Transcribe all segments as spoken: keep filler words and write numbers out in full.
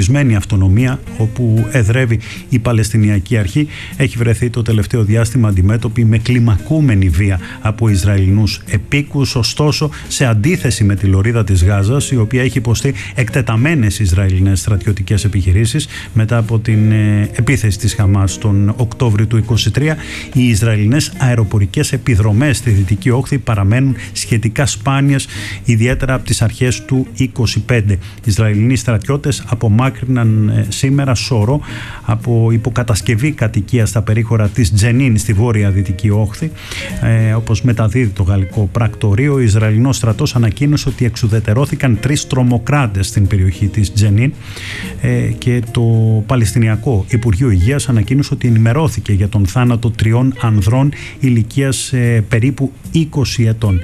αυτονομία όπου εδρεύει η Παλαιστινιακή Αρχή έχει βρεθεί το τελευταίο διάστημα αντιμέτωπη με κλιμακούμενη βία από Ισραηλινούς επίκους, ωστόσο σε αντίθεση με τη λωρίδα της Γάζας, η οποία έχει υποστεί εκτεταμένες Ισραηλινές στρατιωτικές επιχειρήσεις μετά από την ε, επίθεση της Χαμάς τον Οκτώβριο του είκοσι τρία, οι Ισραηλινές αεροπορικές επιδρομές στη Δυτική Όχθη παραμένουν σχετικά σπάνιες, ιδιαίτερα από τις αρχές του είκοσι πέντε. Οι Ισραηλινοί στρατιώτες απομάκρυναν σήμερα σώρο από υποκατασκευή κατοικία στα περίχωρα της Τζενίν στη βόρεια Δυτική Όχθη. Ε, όπως μεταδίδει το γαλλικό πρακτορείο, ο Ισραηλινός στρατός ανακοίνωσε ότι εξουδετερώθηκαν τρεις τρομοκράτες στην περιοχή της Τζενίν ε, και το Παλαιστινιακό Υπουργείο Υγείας ανακοίνωσε ότι ενημερώθηκε για τον θάνατο τριών ανδρών ηλικίας ε, περίπου είκοσι ετών.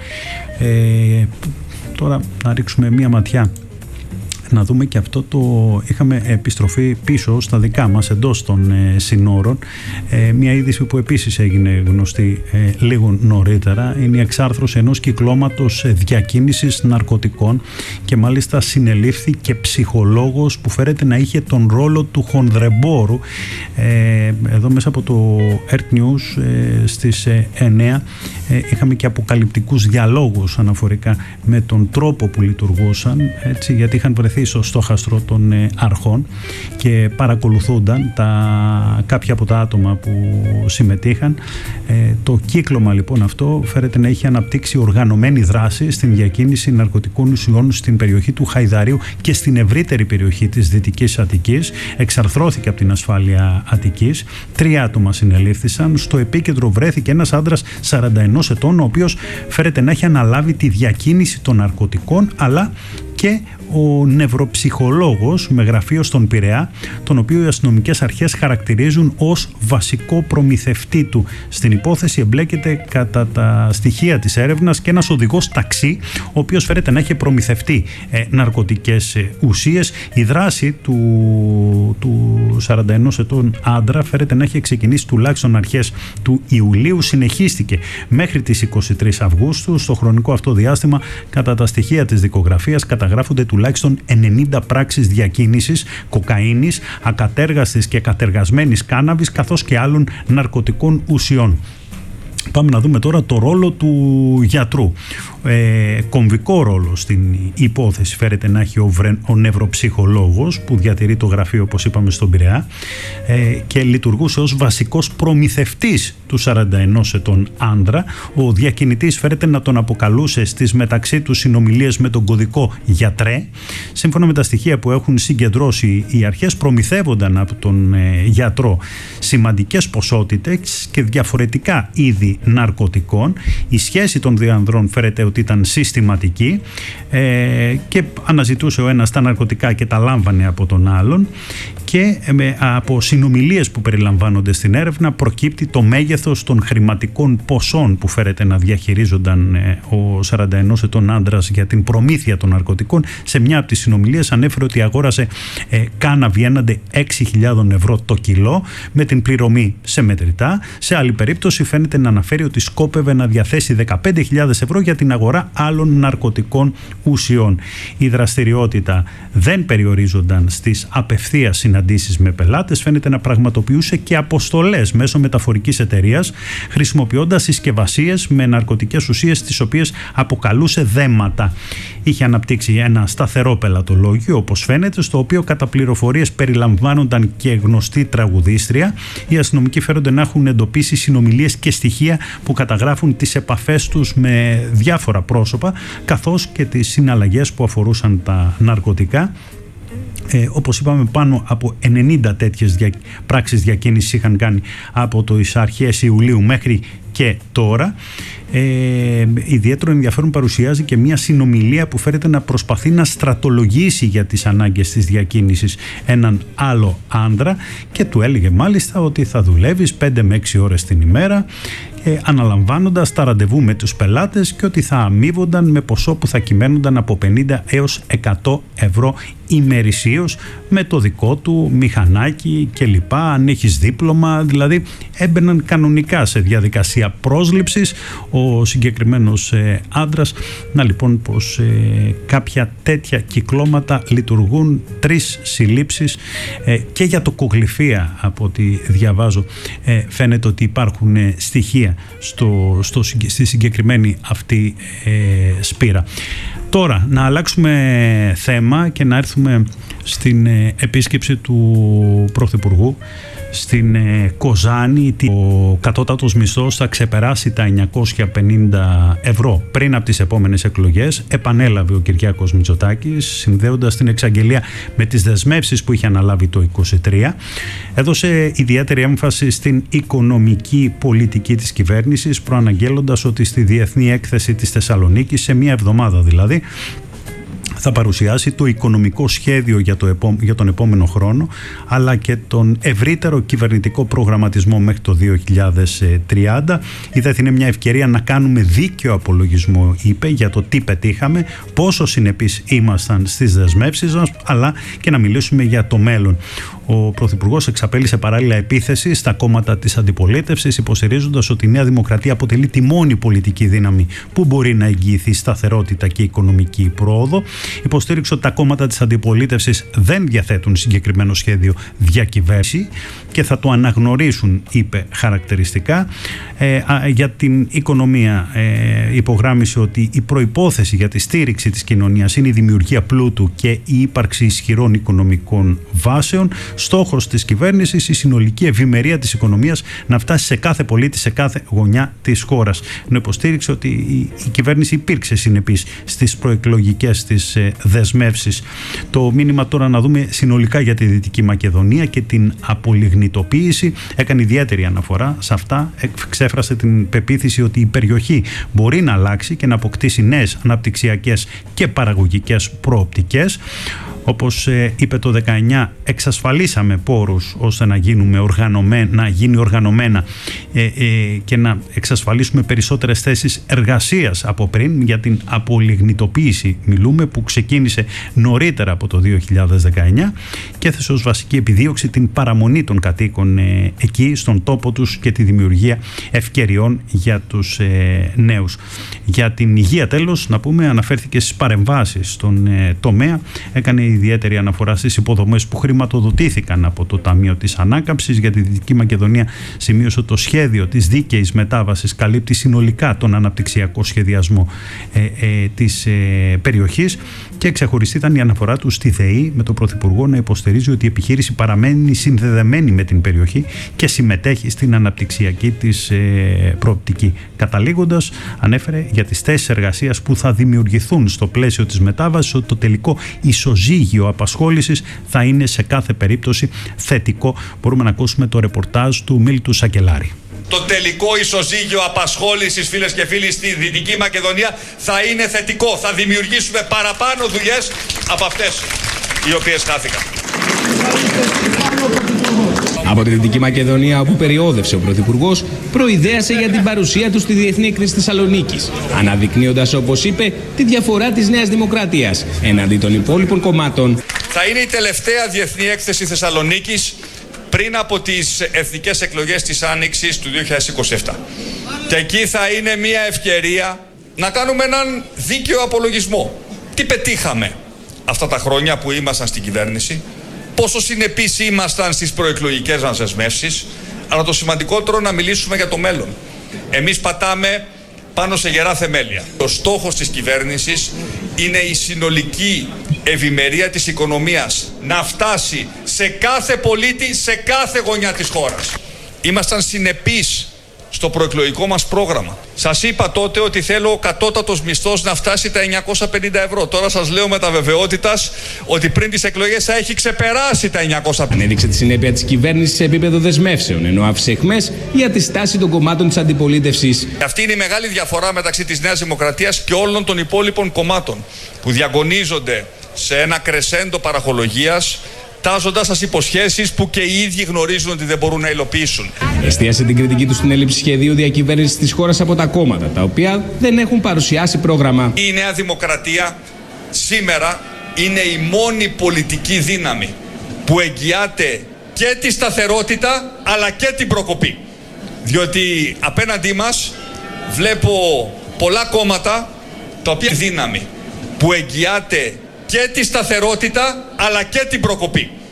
Ε, τώρα να ρίξουμε μία ματιά να δούμε και αυτό το είχαμε επιστροφή πίσω στα δικά μας εντός των ε, συνόρων. Ε, μια είδηση που επίσης έγινε γνωστή ε, λίγο νωρίτερα είναι η εξάρθρωση ενός κυκλώματος διακίνησης ναρκωτικών και μάλιστα συνελήφθη και ψυχολόγος που φέρεται να είχε τον ρόλο του χονδρεμπόρου. Ε, εδώ μέσα από το Earth News ε, στις ε, εννέα ε, είχαμε και αποκαλυπτικούς διαλόγους αναφορικά με τον τρόπο που λειτουργούσαν, έτσι, γιατί είχαν βρεθεί στο στόχαστρο των ε, αρχών και παρακολουθούνταν τα, κάποια από τα άτομα που συμμετείχαν. Ε, το κύκλωμα λοιπόν αυτό φέρεται να έχει αναπτύξει οργανωμένη δράση στην διακίνηση ναρκωτικών ουσιών στην περιοχή του Χαϊδαρίου και στην ευρύτερη περιοχή της Δυτικής Αττικής. Εξαρθρώθηκε από την ασφάλεια Αττικής. Τρία άτομα συνελήφθησαν. Στο επίκεντρο βρέθηκε ένας άντρας σαράντα ενός ετών, ο οποίος φέρεται να έχει αναλάβει τη διακίνηση των ναρκωτικών, αλλά και ο νευροψυχολόγος με γραφείο στον Πειραιά, τον οποίο οι αστυνομικές αρχές χαρακτηρίζουν ως βασικό προμηθευτή του. Στην υπόθεση εμπλέκεται κατά τα στοιχεία της έρευνας και ένας οδηγός ταξί, ο οποίος φέρεται να έχει προμηθευτεί ε, ναρκωτικές ε, ουσίες. Η δράση του, του σαράντα ενός ετών άντρα φέρεται να έχει ξεκινήσει τουλάχιστον αρχές του Ιουλίου, συνεχίστηκε μέχρι τις είκοσι τρεις Αυγούστου. Στο χρονικό αυτό διάστημα, κατά τα στοιχεία της δικογραφίας, καταγράφονται τουλάχιστον ενενήντα πράξεις διακίνησης κοκαίνης, ακατέργαστης και κατεργασμένης κάναβης, καθώς και άλλων ναρκωτικών ουσιών. Πάμε να δούμε τώρα το ρόλο του γιατρού. Ε, κομβικό ρόλο στην υπόθεση φέρεται να έχει ο, βρε, ο νευροψυχολόγος που διατηρεί το γραφείο, όπως είπαμε, στον Πειραιά ε, και λειτουργούσε ως βασικός προμηθευτής του σαράντα ενός ετών άντρα. Ο διακινητής φέρεται να τον αποκαλούσε στις μεταξύ του συνομιλίες με τον κωδικό γιατρέ. Σύμφωνα με τα στοιχεία που έχουν συγκεντρώσει οι αρχές, προμηθεύονταν από τον ε, γιατρό σημαντικές ποσότητες και διαφορετικά είδη ναρκωτικών. Η σχέση των δύο ανδρών φέρεται ότι ήταν συστηματική ε, και αναζητούσε ο ένας τα ναρκωτικά και τα λάμβανε από τον άλλον, και ε, από συνομιλίες που περιλαμβάνονται στην έρευνα προκύπτει το μέγεθος των χρηματικών ποσών που φέρεται να διαχειρίζονταν ε, ο σαράντα ενός ετών άντρας για την προμήθεια των ναρκωτικών. Σε μια από τις συνομιλίες ανέφερε ότι αγόρασε ε, κάναβη έναντι έξι χιλιάδες ευρώ το κιλό με την πληρωμή σε μετρητά. Σε άλλη περίπτωση φαίνεται να αναφέρει ότι σκόπευε να διαθέσει δεκαπέντε χιλιάδες ευρώ για την αγορά άλλων ναρκωτικών ουσιών. Η δραστηριότητα δεν περιορίζονταν στις απευθείας συναντήσεις με πελάτες, φαίνεται να πραγματοποιούσε και αποστολές μέσω μεταφορικής εταιρείας, χρησιμοποιώντας συσκευασίες με ναρκωτικές ουσίες, τις οποίες αποκαλούσε δέματα. Είχε αναπτύξει ένα σταθερό πελατολόγιο, όπως φαίνεται, στο οποίο κατά πληροφορίες περιλαμβάνονταν και γνωστή τραγουδίστρια. Οι αστυνομικοί φέρονται να έχουν εντοπίσει συνομιλίες και στοιχεία που καταγράφουν τις επαφές τους με διάφορα πρόσωπα, καθώς και τις συναλλαγές που αφορούσαν τα ναρκωτικά. Ε, όπως είπαμε, πάνω από ενενήντα τέτοιες δια... πράξεις διακίνησης είχαν κάνει από τις αρχές Ιουλίου μέχρι και τώρα. Ε, ιδιαίτερο ενδιαφέρον παρουσιάζει και μια συνομιλία που φέρεται να προσπαθεί να στρατολογήσει για τις ανάγκες της διακίνησης έναν άλλο άντρα, και του έλεγε μάλιστα ότι θα δουλεύεις πέντε με έξι ώρες την ημέρα, ε, αναλαμβάνοντας τα ραντεβού με τους πελάτες, και ότι θα αμείβονταν με ποσό που θα κυμαίνονταν από πενήντα έως εκατό ευρώ ημερησίως με το δικό του μηχανάκι κλπ. Αν έχεις δίπλωμα, δηλαδή έμπαιναν κανονικά σε διαδικασία πρόσληψης ο συγκεκριμένος ε, άντρας. Να λοιπόν πως ε, κάποια τέτοια κυκλώματα λειτουργούν, τρεις συλλήψεις ε, και για το κογλυφία από ό,τι διαβάζω ε, φαίνεται ότι υπάρχουν ε, στοιχεία στο, στο, στη συγκεκριμένη αυτή ε, σπήρα. Τώρα να αλλάξουμε θέμα και να έρθουμε στην ε, επίσκεψη του Πρωθυπουργού στην ε, Κοζάνη. Ο κατώτατος μισθός θα ξεπεράσει τα εννιακόσια πενήντα ευρώ πριν από τις επόμενες εκλογές, επανέλαβε ο Κυριάκος Μητσοτάκης, συνδέοντας την εξαγγελία με τις δεσμεύσεις που είχε αναλάβει το είκοσι τρία. Έδωσε ιδιαίτερη έμφαση στην οικονομική πολιτική της κυβέρνησης, προαναγγέλλοντας ότι στη Διεθνή Έκθεση της Θεσσαλονίκης, σε μία εβδομάδα δηλαδή, θα παρουσιάσει το οικονομικό σχέδιο για, το επό... για τον επόμενο χρόνο, αλλά και τον ευρύτερο κυβερνητικό προγραμματισμό μέχρι το δύο χιλιάδες τριάντα. Είδα ότι είναι μια ευκαιρία να κάνουμε δίκαιο απολογισμό, είπε, για το τι πετύχαμε, πόσο συνεπείς ήμασταν στις δεσμεύσεις μας, αλλά και να μιλήσουμε για το μέλλον. Ο Πρωθυπουργός εξαπέλυσε παράλληλα επίθεση στα κόμματα της αντιπολίτευσης, υποστηρίζοντας ότι η Νέα Δημοκρατία αποτελεί τη μόνη πολιτική δύναμη που μπορεί να εγγυηθεί σταθερότητα και οικονομική πρόοδο. Υποστήριξε ότι τα κόμματα της αντιπολίτευσης δεν διαθέτουν συγκεκριμένο σχέδιο διακυβέρνηση και θα το αναγνωρίσουν, είπε χαρακτηριστικά. Ε, α, για την οικονομία ε, υπογράμμισε ότι η προϋπόθεση για τη στήριξη της κοινωνίας είναι η δημιουργία πλούτου και η ύπαρξη ισχυρών οικονομικών βάσεων. Στόχος της κυβέρνησης η συνολική ευημερία της οικονομίας να φτάσει σε κάθε πολίτη, σε κάθε γωνιά της χώρας. Ενώ υποστήριξε ότι η, η κυβέρνηση υπήρξε συνεπής στις προεκλογικές της ε, δεσμεύσεις. Το μήνυμα τώρα να δούμε συνολικά για τη Δυτική Μακεδονία και την απολιγνητοποίηση. Έκανε ιδιαίτερη αναφορά σε αυτά. Εξέφρασε την πεποίθηση ότι η περιοχή μπορεί να αλλάξει και να αποκτήσει νέες αναπτυξιακές και παραγωγικές προοπτικές. Όπως ε, είπε το δεκαεννιά, εξασφαλίσαμε πόρους ώστε να, γίνουμε οργανωμένα, να γίνει οργανωμένα ε, ε, και να εξασφαλίσουμε περισσότερες θέσεις εργασίας από πριν. Για την απολιγνητοποίηση μιλούμε, που ξεκίνησε νωρίτερα από το δύο χιλιάδες δεκαεννιά και έθεσε ως βασική επιδίωξη την παραμονή των κατοίκων ε, εκεί στον τόπο τους και τη δημιουργία ευκαιριών για τους ε, νέους. Για την υγεία τέλος να πούμε, αναφέρθηκε στις παρεμβάσεις στον ε, τομέα, έκανε ιδιαίτερη αναφορά στις υποδομές που χρηματοδοτήθηκαν από το Ταμείο της Ανάκαμψης. Για τη Δυτική Μακεδονία σημείωσε το σχέδιο της δίκαιης μετάβασης καλύπτει συνολικά τον αναπτυξιακό σχεδιασμό ε, ε, της ε, περιοχής και ξεχωριστή ήταν η αναφορά του στη ΔΕΗ, με τον Πρωθυπουργό να υποστηρίζει ότι η επιχείρηση παραμένει συνδεδεμένη με την περιοχή και συμμετέχει στην αναπτυξιακή της ε, προοπτική. Καταλήγοντας, ανέφερε για τις θέσεις εργασίας που θα δημιουργηθούν στο πλαίσιο της μετάβασης ότι το τελικό ισοζύγιο απασχόλησης θα είναι σε κάθε περίπτωση θετικό. Μπορούμε να ακούσουμε το ρεπορτάζ του Μίλτου Σακελάρη. Το τελικό ισοζύγιο απασχόλησης, φίλες και φίλοι, στη Δυτική Μακεδονία θα είναι θετικό. Θα δημιουργήσουμε παραπάνω δουλειές από αυτές οι οποίες χάθηκαν. Από τη Δυτική Μακεδονία, όπου περιόδευσε ο Πρωθυπουργός, προειδέασε για την παρουσία του στη Διεθνή Έκθεση Θεσσαλονίκης, αναδεικνύοντας, όπως είπε, τη διαφορά της Νέας Δημοκρατίας εναντί των υπόλοιπων κομμάτων. Θα είναι η τελευταία Διεθνή Έκθεση Θεσσαλονίκης πριν από τις εθνικές εκλογές της Άνοιξης του δύο χιλιάδες είκοσι επτά. Και εκεί θα είναι μια ευκαιρία να κάνουμε έναν δίκαιο απολογισμό. Τι πετύχαμε αυτά τα χρόνια που ήμασταν στην κυβέρνηση, πόσο συνεπείς ήμασταν στις προεκλογικές μας δεσμεύσεις, αλλά το σημαντικότερο να μιλήσουμε για το μέλλον. Εμείς πατάμε πάνω σε γερά θεμέλια. Ο στόχος της κυβέρνησης είναι η συνολική ευημερία της οικονομίας να φτάσει σε κάθε πολίτη, σε κάθε γωνιά της χώρας. Ήμασταν συνεπείς στο προεκλογικό μας πρόγραμμα. Σας είπα τότε ότι θέλω ο κατώτατος μισθός να φτάσει τα εννιακόσια πενήντα ευρώ. Τώρα σας λέω με τα βεβαιότητας ότι πριν τις εκλογές θα έχει ξεπεράσει τα εννιακόσια πενήντα. Ανέδειξε τη συνέπεια της κυβέρνησης σε επίπεδο δεσμεύσεων, ενώ άφησε αιχμές για τη στάση των κομμάτων της αντιπολίτευσης. Αυτή είναι η μεγάλη διαφορά μεταξύ της Νέας Δημοκρατίας και όλων των υπόλοιπων κομμάτων που διαγωνίζονται σε ένα κρεσέντο παραχολογίας, τάζοντας σας υποσχέσεις που και οι ίδιοι γνωρίζουν ότι δεν μπορούν να υλοποιήσουν. Εστίασε την κριτική του στην έλλειψη σχεδίου διακυβέρνησης της χώρας από τα κόμματα, τα οποία δεν έχουν παρουσιάσει πρόγραμμα. Η Νέα Δημοκρατία σήμερα είναι η μόνη πολιτική δύναμη που εγγυάται και τη σταθερότητα αλλά και την προκοπή. Διότι απέναντί μας βλέπω πολλά κόμματα τα οποία δύναμη που εγγυάται και τη σταθερότητα αλλά και την προκοπή.